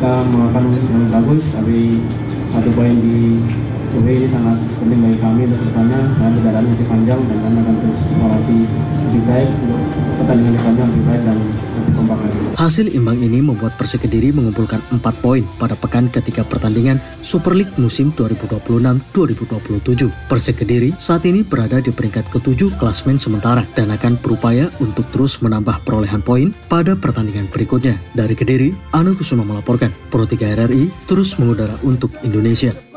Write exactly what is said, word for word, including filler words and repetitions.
kita melakukan yang bagus, tapi satu poin di U W ini sangat penting bagi kami untuk kedepannya. Saya berjalan lebih panjang dan kami akan terus evaluasi lebih baik untuk pertandingan depannya lebih baik dan lebih kompak lagi. Hasil imbang ini membuat Persik Kediri mengumpulkan empat poin pada pekan ketiga pertandingan Super League musim dua ribu dua puluh enam dua ribu dua puluh tujuh. Persik Kediri saat ini berada di peringkat ketujuh klasmen sementara dan akan berupaya untuk terus menambah perolehan poin pada pertandingan berikutnya. Dari Kediri, Ana Kusuma melaporkan. Pro tiga R R I terus mengudara untuk Indonesia.